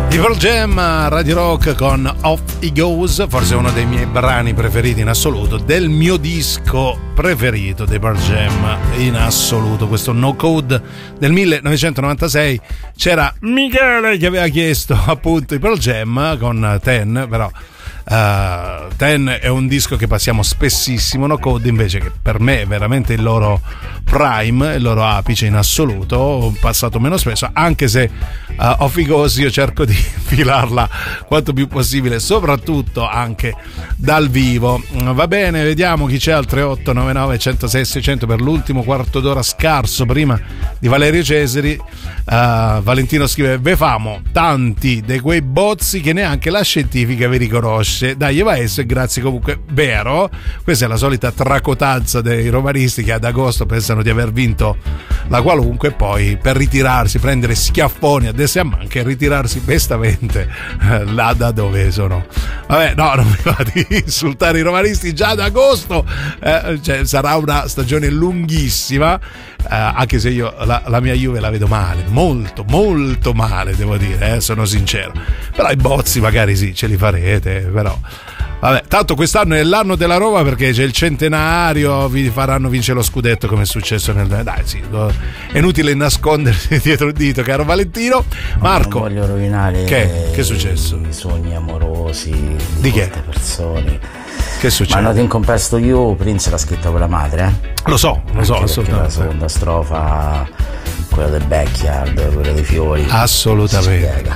Pearl Jam, Radio Rock con Off He Goes, forse uno dei miei brani preferiti in assoluto, del mio disco preferito dei Pearl Jam in assoluto, questo No Code del 1996. C'era Michele che aveva chiesto appunto i Pearl Jam con Ten, però Ten è un disco che passiamo spessissimo, No Code invece, che per me è veramente il loro prime, il loro apice in assoluto, ho passato meno spesso, anche se Off He Goes io cerco di filarla quanto più possibile, soprattutto anche dal vivo. Va bene, vediamo chi c'è al 3899 106 600 per l'ultimo quarto d'ora scarso prima di Valerio Cesari. Valentino scrive: ve famo tanti di quei bozzi che neanche la scientifica vi riconosce, dai va esso, e grazie comunque. Vero, questa è la solita tracotanza dei romanisti che ad agosto pensano di aver vinto la qualunque, poi per ritirarsi, prendere schiaffoni a destra e a manca e ritirarsi bestamente là da dove sono. Vabbè, no, non mi va di insultare i romanisti già ad agosto, cioè, sarà una stagione lunghissima, anche se io la mia Juve la vedo male, molto molto male, devo dire, sono sincero. Però i bozzi magari sì, ce li farete, però vabbè, tanto quest'anno è l'anno della Roma perché c'è il centenario, vi faranno vincere lo scudetto come è successo dai sì, è inutile nascondersi dietro il dito, caro Valentino. Marco, non voglio rovinare che è successo? I sogni amorosi di che? Persone. Che succede? Ma Nothing Compares to You, Prince l'ha scritta con la madre, Lo so, assolutamente. La seconda strofa, quella del backyard, quella dei fiori, assolutamente,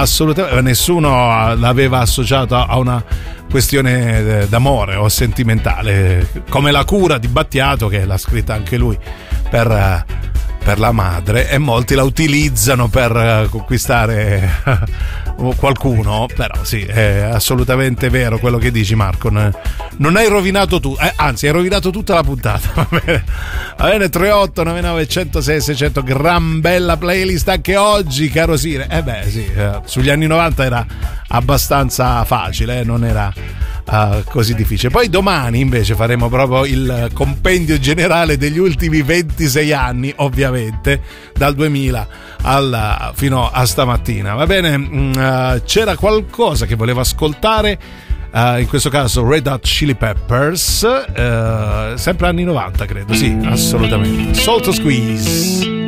nessuno l'aveva associato a una questione d'amore o sentimentale, come La cura di Battiato, che l'ha scritta anche lui per la madre, e molti la utilizzano per conquistare qualcuno. Però sì, è assolutamente vero quello che dici, Marco, non hai rovinato tu, anzi hai rovinato tutta la puntata. Va bene, 38 99 106 600, gran bella playlist anche oggi, caro Sire. Sugli anni 90 era abbastanza facile, non era così difficile. Poi domani invece faremo proprio il compendio generale degli ultimi 26 anni, ovviamente dal 2000 fino a stamattina. Va bene, c'era qualcosa che volevo ascoltare, in questo caso Red Hot Chili Peppers, sempre anni 90 credo, sì, assolutamente. Salt Squeeze.